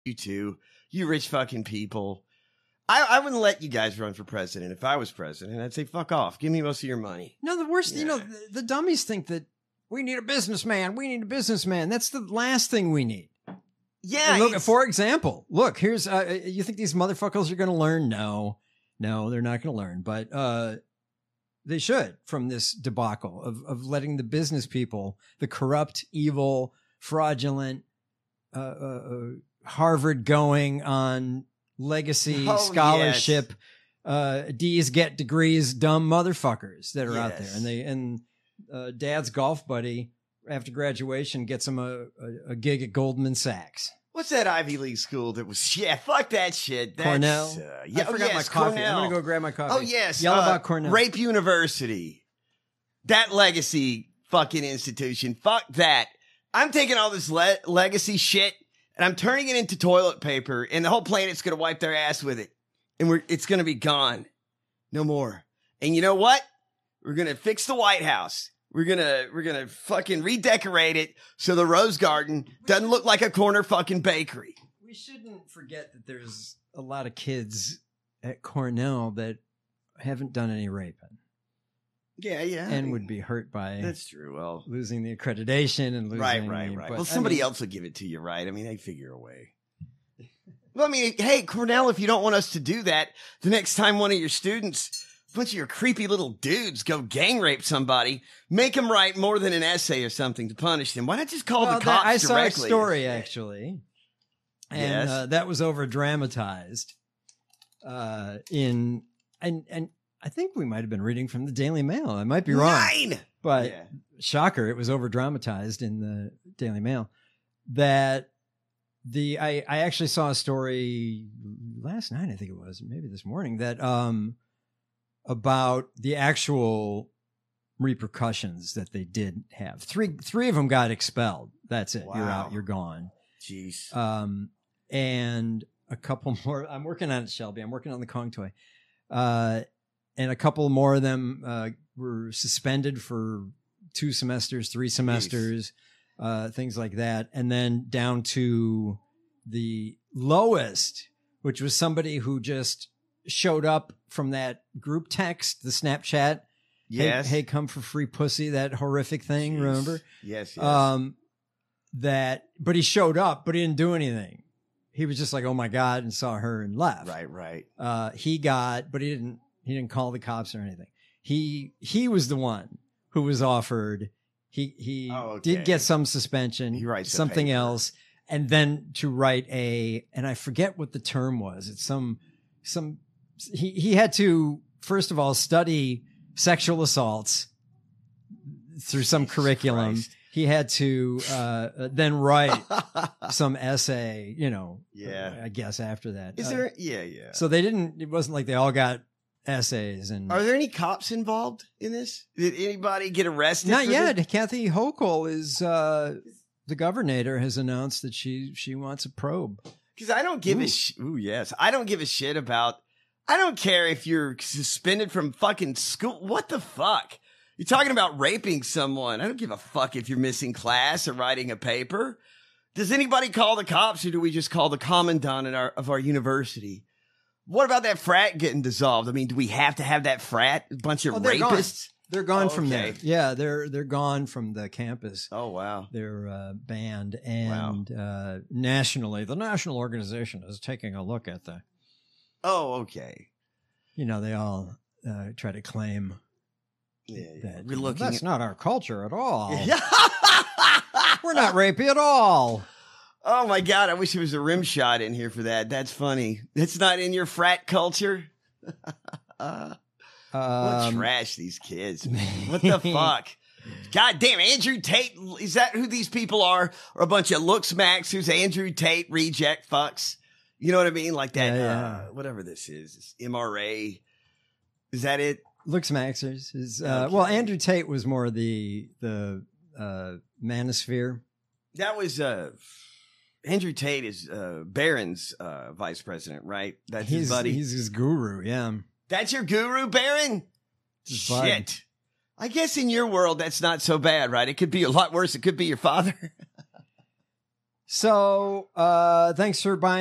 you too. You rich fucking people. I wouldn't let you guys run for president. If I was president, I'd say, fuck off. Give me most of your money. No, the worst, the dummies think that we need a businessman. We need a businessman. That's the last thing we need. Yeah. Look, for example, here's, you think these motherfuckers are going to learn? No, they're not going to learn, but, they should from this debacle of letting the business people, the corrupt, evil, fraudulent, Harvard going on legacy scholarship, D's get degrees, dumb motherfuckers that are out there. And dad's golf buddy after graduation gets him a gig at Goldman Sachs. What's that Ivy League school that was, fuck that shit. That's, Cornell? I forgot my coffee. Cornell. I'm going to go grab my coffee. Oh, yes. Yell about Cornell. Rape University. That legacy fucking institution. Fuck that. I'm taking all this legacy shit and I'm turning it into toilet paper and the whole planet's going to wipe their ass with it. And it's going to be gone. No more. And you know what? We're going to fix the White House. We're gonna fucking redecorate it so the Rose Garden doesn't look like a corner fucking bakery. We shouldn't forget that there's a lot of kids at Cornell that haven't done any raping. Yeah. And would be hurt by that's true. Well, losing the accreditation and losing right. Well, somebody else will give it to you, right? I mean, they figure a way. Well, I mean, hey, Cornell, if you don't want us to do that, the next time one of your students, a bunch of your creepy little dudes go gang rape somebody, make them write more than an essay or something to punish them. Why not just call the cops directly? I saw a story, actually. And that was over dramatized and I think we might have been reading from the Daily Mail. I might be wrong. But shocker, it was over dramatized in the Daily Mail. That I actually saw a story last night, I think it was, maybe this morning, that about the actual repercussions that they did have. Three of them got expelled. That's it. Wow. You're out. You're gone. Jeez. And a couple more. I'm working on it, Shelby. I'm working on the Kong toy. And a couple more of them were suspended for 2 semesters, 3 semesters, things like that. And then down to the lowest, which was somebody who just showed up from that group text, the Snapchat. Yes. Hey, come for free pussy, that horrific thing. Jeez. Remember? Yes. But he showed up, but he didn't do anything. He was just like, oh my God, and saw her and left. Right. But he didn't call the cops or anything. He was the one who was offered. He did get some suspension, he writes something else. And then to write and I forget what the term was. It's he had to, first of all, study sexual assaults through some curriculum. Christ. He had to then write some essay, I guess after that. Is there? Yeah. So it wasn't like they all got essays. And are there any cops involved in this? Did anybody get arrested? Not yet. Kathy Hochul is, the governor has announced that she wants a probe. Because I don't give a shit. I don't give a shit about, I don't care if you're suspended from fucking school. What the fuck? You're talking about raping someone. I don't give a fuck if you're missing class or writing a paper. Does anybody call the cops or do we just call the commandant of our university? What about that frat getting dissolved? I mean, do we have to have that frat? A bunch of rapists? They're gone from there. Yeah, they're gone from the campus. Oh, wow. They're banned. And nationally, the national organization is taking a look at the... Oh, okay. They all try to claim that we're looking that's not our culture at all. We're not rapey at all. Oh, my God. I wish there was a rim shot in here for that. That's funny. That's not in your frat culture? What trash, these kids. What the fuck? God damn, Andrew Tate. Is that who these people are? Or a bunch of looks max who's Andrew Tate reject fucks? You know what I mean? Like that, whatever this is, MRA. Is that it? Looks maxers is, well, Andrew Tate was more the manosphere. That was, Andrew Tate is Barron's vice president, right? That's his buddy. He's his guru, yeah. That's your guru, Barron? Shit. I guess in your world, that's not so bad, right? It could be a lot worse. It could be your father. So thanks for buying